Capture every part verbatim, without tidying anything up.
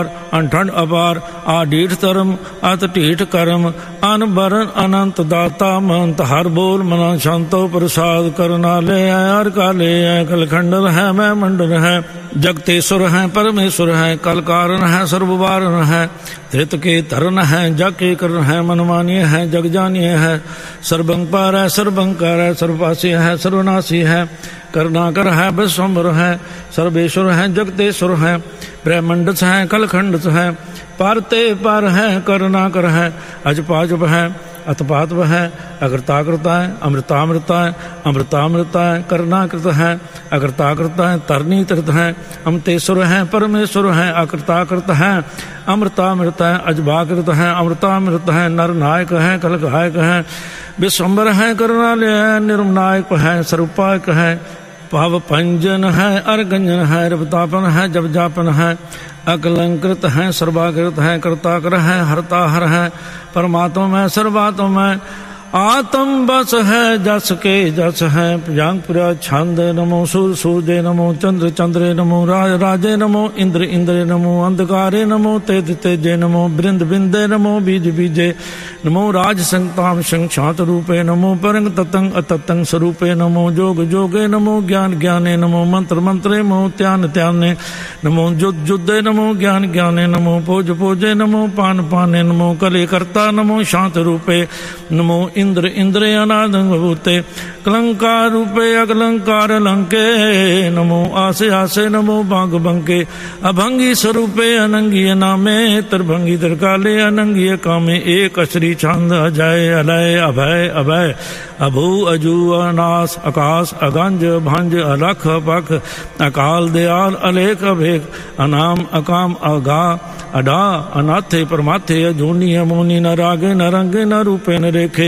अनठंड अपार आडीठ धर्म अत ढीठ कर्म अन बरन अनंत दाता मंत हर बोल मना शांतो प्रसाद करना ले हर काले है कलखंडन है मैं मंडन है जगतेश्वर है परमेश्वर है कल कारण है सर्ववारण है धृत के तरन है जग के करण है मनमानीय है जग जानिय है सर्वंपार है सर्वंकार है सर्वपासी है सर्वनाशी है करुणाकर है विश्वम्भर है सर्वेश्वर है जगतेश्वर है ब्रह्मंडस है कलखंडस है पारते पार है करुणाकर है अजपाजप है अतपातव है अकृताकृता है अमृतामृता है अमृतामृता है करुणाकृत है अकृताकृता है तरनी तीर्थ है अमतेश्वर है परमेश्वर है अकृताकृत है अमृतामृत है अजबाकृत है अमृतामृत है नरनायक है कलगायक है विश्वम्बर है करुणालय है निर्मनायक है स्वरूपायक है भाव पंजन है अर्गंजन है रवतापन है जब जापन है अकलंकृत है सर्वाकृत है कर्ताकर है हरता हर है परमात्मा में सर्वात्मा में आत्म बस है जस के जस है प्रियांगपुरा छंद नमो सूर सूर्य नमो चंद्र चंद्रे नमो राज राजे नमो इंद्र इंद्रे नमो अंधकारे नमो तेज तेजे नमो बृंद बिंदे नमो बीज बीजे नमो राज संताम संक्षात रूपे नमो परंग ततंग अततंग स्वरूपे नमो जोग जोगे नमो ज्ञान ज्ञाने नमो मंत्र मंत्रे नमो त्यान त्याने नमो जुद जुदे नमो ज्ञान ज्ञाने नमो पोज पोजे नमो पान पाने नमो कले कर्ता नमो शांत रूपे नमो इंद्र इंद्रे अनादंग भूते कलंकार रूपे अकलंकार लंके नमो आसे आसे नमो बांग बंके अभंगी स्वरूपे अनंगी नामे त्रिभंगी त्रिकाले अनंगी कामे एक अश्री छंद अजय अलय अभय अभय अभू अजू अनास आकाश अगंज भंज अलख पख अकाल दयाल अलेख अभेक अनाम अकाम अगा अडा अनाथे परमाथे अजूनी अमोनी न रागे न रंगे न रूपे न रेखे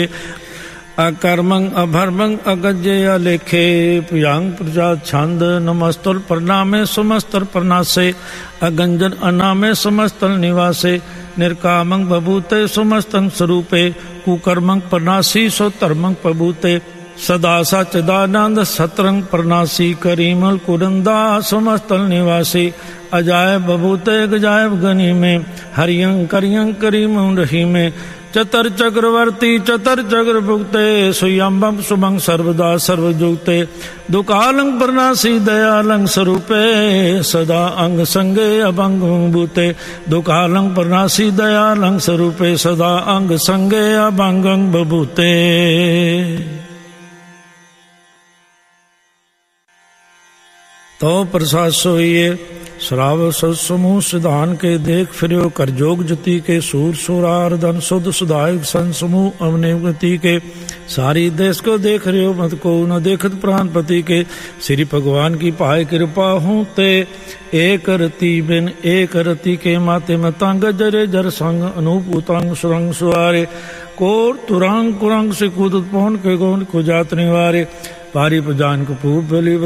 अकर्मंग अभर्मंग अगज्य अलेखे प्रियांग प्रजा छंद नमस्तुल प्रणामे सुमस्तल प्रणासे अगंजन अनामे समस्तल निवासे निर्कामंग बभूते सुमस्तंग स्वरूपे कुकर्मंग प्रणासी सो धर्मंग प्रभूते सदा सचिदानंद सतरंग प्रणासी करीमल कुरंदा समस्तल निवासी अजायब बभूते गजायब गनी में हरियंग करियंग करीम रही में चतर चक्रवर्ती चतर चक्र भुगते सुयंबम सुमंग सर्वदा सर्वजुगते दुकालंग प्रणासी दयालंग स्वरूपे सदा अंग संगे अभंग भूते दुकालंग प्रणासी दयालंग स्वरूपे सदा अंग संगे अभंग बभूते। तो प्रसाद सोइए श्राव समूह सिधान के देख फिरो कर जोग जति के सूर सुरार धन शुद्ध सुधायक सन समूह अवनिगति के सारी देश को देख रहे हो मत को न देखत प्राणपति के श्री भगवान की पाए कृपा हूँ ते एक रति बिन एक रति के माते मतंग जरे जर संग अनूप उतंग सुरंग सुवारे कोर तुरंग कुरंग से कूद पौन के गौन को जात निवारे पारी पजान को पूर्व